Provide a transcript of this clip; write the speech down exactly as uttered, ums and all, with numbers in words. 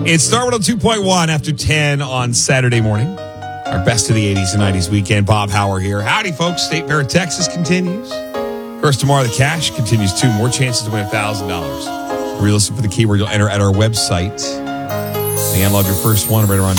It's Star one oh two point one after ten on Saturday morning. Our best of the eighties and nineties weekend. Bob Hauer here. Howdy, folks. State Fair of Texas continues. First tomorrow, the cash continues too. More chances to win one thousand dollars. Re-listen for the keyword you'll enter at our website. The analog, your first one, right around